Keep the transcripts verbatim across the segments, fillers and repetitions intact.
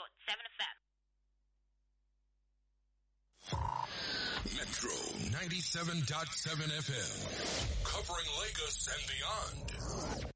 point seven F M. Metro ninety-seven point seven F M, covering Lagos and beyond.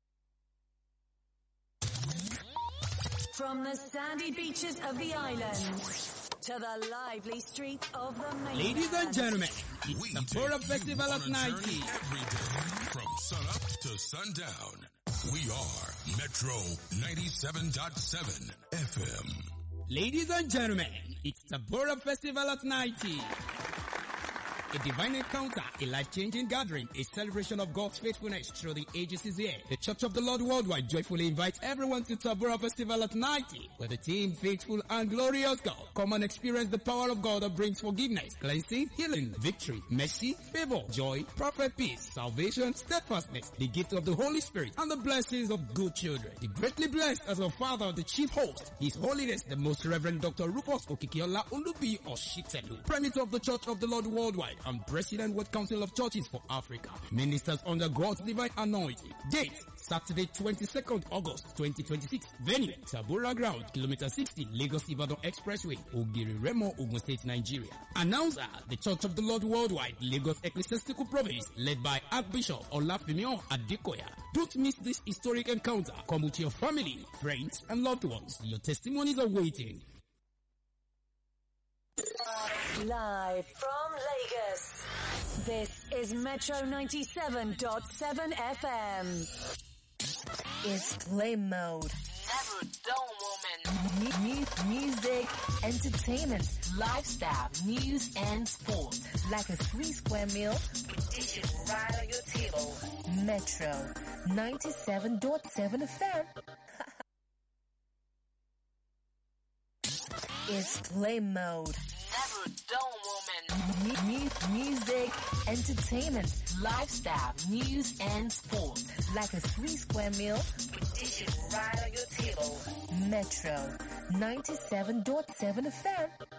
From the sandy beaches of the island to the lively streets of the mainland. Ladies and gentlemen, it's We the take Borough you Festival on at a ninety. journey every day, from sunup to sundown. We are Metro ninety-seven point seven F M. Ladies and gentlemen, it's the Borough Festival at ninety. A divine encounter, a life-changing gathering, a celebration of God's faithfulness through the ages is here. The Church of the Lord Worldwide joyfully invites everyone to Tabora Festival at ninety, where the team Faithful and Glorious God come and experience the power of God that brings forgiveness, cleansing, healing, victory, mercy, favor, joy, perfect peace, salvation, steadfastness, the gift of the Holy Spirit, and the blessings of good children. The greatly blessed as our Father, the Chief Host, His Holiness, the Most Reverend Doctor Rufus Okikiola Ulubi Oshitelu, Premier of the Church of the Lord Worldwide, and President World Council of Churches for Africa. Ministers under God's divine anointing. Date, Saturday twenty-second August twenty twenty-six. Venue, Tabora Ground, Kilometer sixty, Lagos-Ibadan Expressway, Ogiri Remo, Ogun State, Nigeria. Announcer, the Church of the Lord Worldwide, Lagos Ecclesiastical Province, led by Archbishop Olafimion Adekoya. Don't miss this historic encounter. Come with your family, friends, and loved ones. Your testimonies are waiting. Live from Lagos, this is Metro ninety-seven point seven F M. It's play mode. Never dull moment. Mu- music, entertainment, lifestyle, news and sport. Like a three square meal, we dish it right on your table. Metro ninety-seven point seven F M. It's play mode. Never dull moment. Mu- music, entertainment, lifestyle, news and sport. Like a three square meal, we dish it right on your table. Metro ninety-seven point seven F M.